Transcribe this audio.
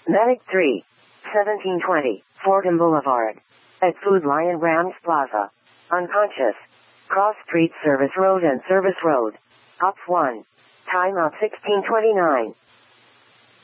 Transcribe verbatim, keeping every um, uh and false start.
Medic three, seventeen twenty, Fordham Boulevard. At Food Lion Rams Plaza. Unconscious. Cross Street Service Road and Service Road. Op one. Time out sixteen twenty-nine.